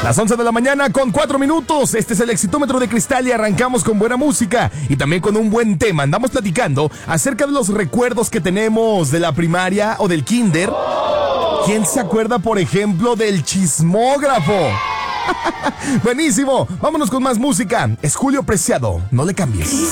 Las 11 de la mañana con 4 minutos. Este es el Exitómetro de Cristal y arrancamos con buena música y también con un buen tema. Andamos platicando acerca de los recuerdos que tenemos de la primaria o del kinder. ¿Quién se acuerda, por ejemplo, del chismógrafo? Buenísimo. Vámonos con más música. Es Julio Preciado. No le cambies.